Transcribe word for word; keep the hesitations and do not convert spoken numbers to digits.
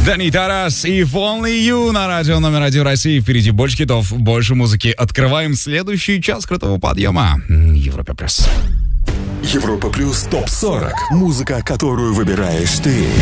Дани Тарас и If Only You на радио номер один России. Впереди больше хитов, больше музыки. Открываем следующий час крутого подъема. Европа плюс. Европа плюс топ сорок. Музыка, которую выбираешь ты.